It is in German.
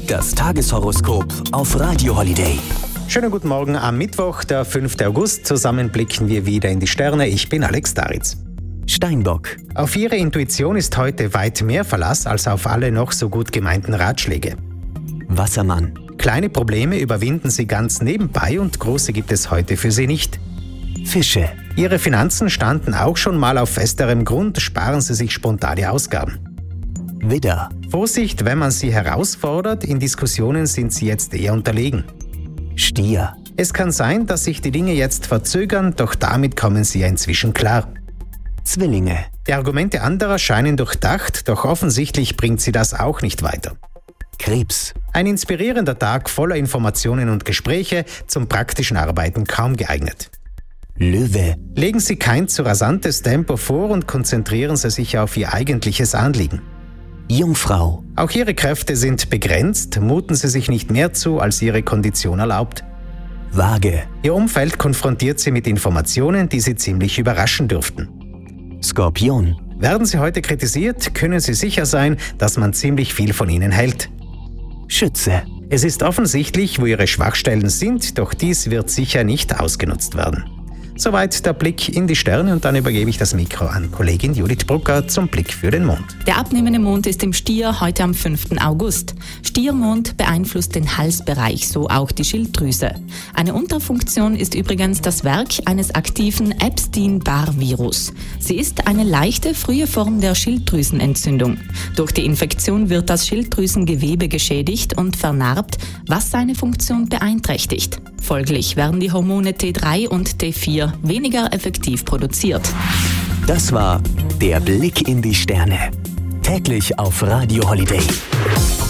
Das Tageshoroskop auf Radio Holiday. Schönen guten Morgen am Mittwoch, der 5. August. Zusammen blicken wir wieder in die Sterne. Ich bin Alex Daritz. Steinbock. Auf Ihre Intuition ist heute weit mehr Verlass als auf alle noch so gut gemeinten Ratschläge. Wassermann. Kleine Probleme überwinden Sie ganz nebenbei und große gibt es heute für Sie nicht. Fische. Ihre Finanzen standen auch schon mal auf festerem Grund, sparen Sie sich spontane Ausgaben. Widder. Vorsicht, wenn man Sie herausfordert, in Diskussionen sind Sie jetzt eher unterlegen. Stier. Es kann sein, dass sich die Dinge jetzt verzögern, doch damit kommen Sie ja inzwischen klar. Zwillinge. Die Argumente anderer scheinen durchdacht, doch offensichtlich bringt Sie das auch nicht weiter. Krebs. Ein inspirierender Tag voller Informationen und Gespräche, zum praktischen Arbeiten kaum geeignet. Löwe. Legen Sie kein zu rasantes Tempo vor und konzentrieren Sie sich auf Ihr eigentliches Anliegen. Jungfrau. Auch Ihre Kräfte sind begrenzt, muten Sie sich nicht mehr zu, als Ihre Kondition erlaubt. Waage. Ihr Umfeld konfrontiert Sie mit Informationen, die Sie ziemlich überraschen dürften. Skorpion. Werden Sie heute kritisiert, können Sie sicher sein, dass man ziemlich viel von Ihnen hält. Schütze. Es ist offensichtlich, wo Ihre Schwachstellen sind, doch dies wird sicher nicht ausgenutzt werden. Soweit der Blick in die Sterne und dann übergebe ich das Mikro an Kollegin Judith Brucker zum Blick für den Mond. Der abnehmende Mond ist im Stier heute am 5. August. Stiermond beeinflusst den Halsbereich, so auch die Schilddrüse. Eine Unterfunktion ist übrigens das Werk eines aktiven Epstein-Barr-Virus. Sie ist eine leichte, frühe Form der Schilddrüsenentzündung. Durch die Infektion wird das Schilddrüsengewebe geschädigt und vernarbt, was seine Funktion beeinträchtigt. Folglich werden die Hormone T3 und T4 weniger effektiv produziert. Das war der Blick in die Sterne. Täglich auf Radio Holiday.